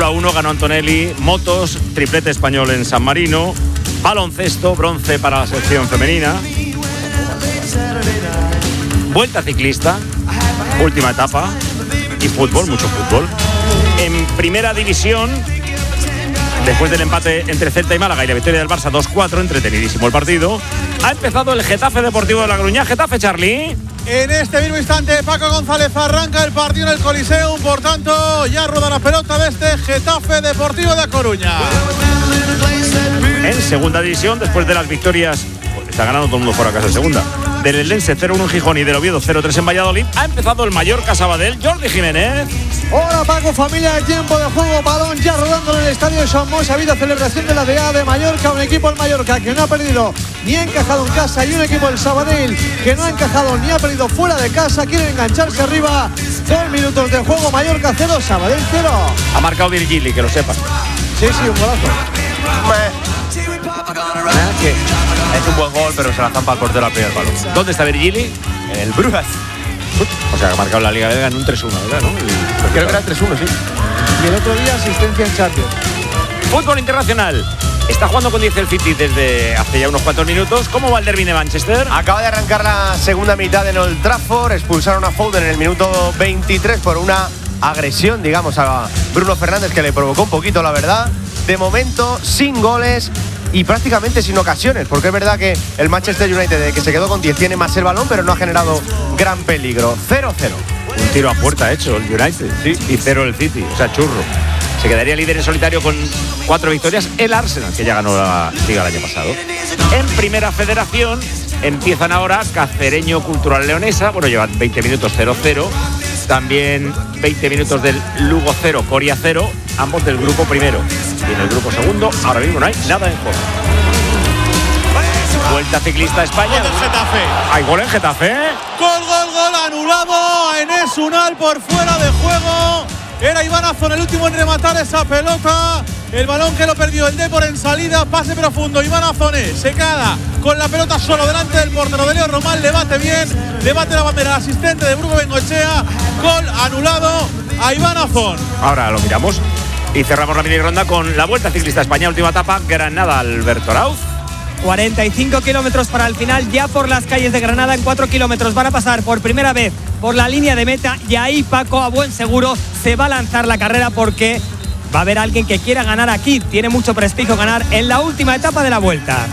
Fórmula 1 ganó Antonelli, motos, triplete español en San Marino, baloncesto, bronce para la selección femenina, vuelta ciclista, última etapa y fútbol, mucho fútbol. En primera división, después del empate entre Celta y Málaga y la victoria del Barça 2-4, entretenidísimo el partido, ha empezado el Getafe Deportivo de La Coruña. Getafe, Charlie. En este mismo instante, Paco González, arranca el partido en el Coliseum. Por tanto, ya rueda la pelota de este Getafe Deportivo de La Coruña. En segunda división, después de las victorias, está ganando todo el mundo fuera a casa en segunda, del Eldense 0-1 en Gijón y del Oviedo 0-3 en Valladolid, ha empezado el Mallorca Sabadell. Jordi Jiménez. Hola Paco, familia, de tiempo de juego, balón ya rodando en el estadio Somos. Ha habido celebración de la DA de Mallorca, un equipo el Mallorca que no ha perdido ni ha encajado en casa, y un equipo el Sabadell que no ha encajado ni ha perdido fuera de casa. Quieren engancharse arriba. 2 minutos de juego, Mallorca 0, Sabadell 0. Ha marcado Virgili, que lo sepas. Sí, un golazo. Es un buen gol, pero se la zampa al portero al primer balón. ¿Dónde está Virgili? En el Brujas. O sea, ha marcado la Liga Belga en un 3-1, ¿verdad? ¿No? Creo que era 3-1, sí. Y el otro día asistencia en Champions. Fútbol internacional. Está jugando con 10 el City desde hace ya unos cuantos minutos. ¿Cómo va el derbi de Manchester? Acaba de arrancar la segunda mitad en Old Trafford. Expulsaron a Foden en el minuto 23 por una agresión, digamos, a Bruno Fernández, que le provocó un poquito, la verdad. De momento, sin goles y prácticamente sin ocasiones, porque es verdad que el Manchester United, que se quedó con 10, tiene más el balón, pero no ha generado gran peligro. 0-0. Un tiro a puerta hecho el United, sí, y 0 el City, o sea, churro. Se quedaría líder en solitario con 4 victorias el Arsenal, que ya ganó la Liga el año pasado. En Primera Federación empiezan ahora Cacereño Cultural Leonesa, bueno, llevan 20 minutos 0-0, también 20 minutos del Lugo 0, Coria 0, ambos del grupo primero. Y en el grupo segundo, ahora mismo no hay nada en juego. Vuelta ciclista a España. Gol del Getafe. ¿Hay gol en Getafe? Gol anulado a Enes Unal por fuera de juego. Era Iván Azón el último en rematar esa pelota. El balón que lo perdió el Depor en salida, pase profundo. Iván Azone se queda con la pelota solo delante del portero de Leo Román. Le bate bien, le bate la bandera al asistente de Bruno Bengoechea. Gol anulado a Iván Azón. Ahora lo miramos y cerramos la mini ronda con la Vuelta Ciclista a España, última etapa, Granada, Alberto Arauz. 45 kilómetros para el final, ya por las calles de Granada. En 4 kilómetros van a pasar por primera vez por la línea de meta, y ahí Paco, a buen seguro, se va a lanzar la carrera, porque va a haber alguien que quiera ganar aquí. Tiene mucho prestigio ganar en la última etapa de la Vuelta.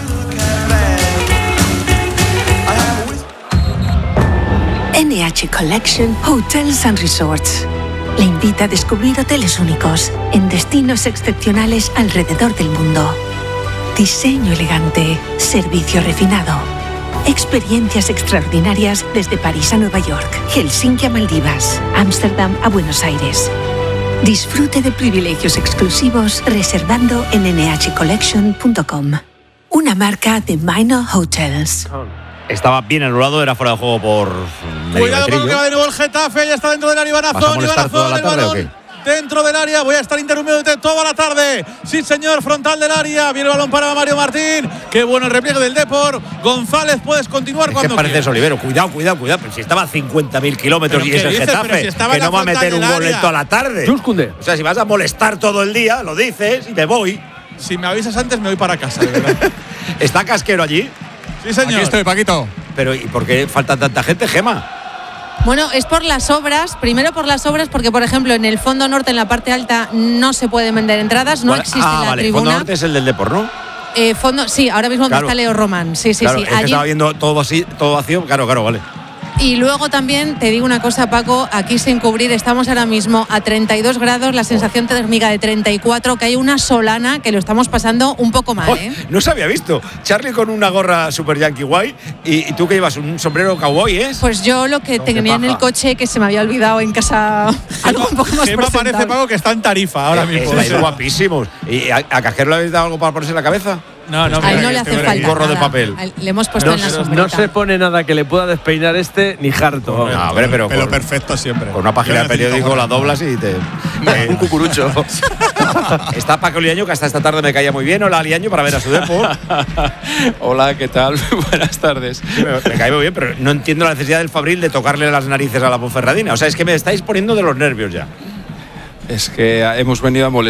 NH Collection Hotels and Resorts le invita a descubrir hoteles únicos en destinos excepcionales alrededor del mundo. Diseño elegante, servicio refinado, experiencias extraordinarias desde París a Nueva York, Helsinki a Maldivas, Ámsterdam a Buenos Aires. Disfrute de privilegios exclusivos reservando en nhcollection.com. Una marca de Minor Hotels. Estaba bien anulado, era fuera de juego por Cuidado con que va de nuevo el Getafe, ya está dentro del área Iván Azón. ¿Vas a molestar toda la tarde o qué? Dentro del área, voy a estar interrumpiendo toda la tarde. Sí, señor, frontal del área. Viene el balón para Mario Martín. Qué bueno el repliegue del Depor. González, puedes continuar cuando quieras. ¿Qué pareces, Olivero? Cuidado. Pero si estaba a 50.000 kilómetros y es el Getafe, que no va a meter un gol en toda la tarde. Juscunde. O sea, si vas a molestar todo el día, lo dices y me voy. Si me avisas antes, me voy para casa, de verdad. ¿Está Casquero allí? Sí, señor. Aquí estoy, Paquito. Pero ¿y por qué falta tanta gente, Gema? Bueno, es por las obras. Primero por las obras, porque, por ejemplo, en el fondo norte, en la parte alta, no se pueden vender entradas, no existe la vale. tribuna. Fondo norte es el del Depor, ¿no? Sí, ahora mismo está Leo Román. Sí. Claro, es que estaba viendo todo así, todo vacío. Claro, vale. Y luego también te digo una cosa, Paco, aquí sin cubrir, estamos ahora mismo a 32 grados, la sensación térmica de 34, que hay una solana que lo estamos pasando un poco mal, ¿eh? No se había visto. Charlie con una gorra super yankee guay y tú que llevas un sombrero cowboy, ¿eh? Pues yo lo que tenía en el coche, que se me había olvidado en casa, algo un poco más presentable. Parece, Paco, que está en Tarifa ahora mismo. Estáis guapísimos. ¿Y a Casquero le habéis dado algo para ponerse en la cabeza? No, a él no le hace falta un gorro nada. de papel. Le hemos puesto en la sombrita. No se pone nada que le pueda despeinar ni harto. No, hombre, pero perfecto siempre. Con una página de periódico la doblas y te… Un cucurucho. Está Paco Liaño, que hasta esta tarde me caía muy bien. Hola, Liaño, para ver a su Depor. Hola, ¿qué tal? Buenas tardes. Sí, me cae muy bien, pero no entiendo la necesidad del Fabril de tocarle las narices a la Ponferradina. O sea, es que me estáis poniendo de los nervios ya. Es que hemos venido a molestar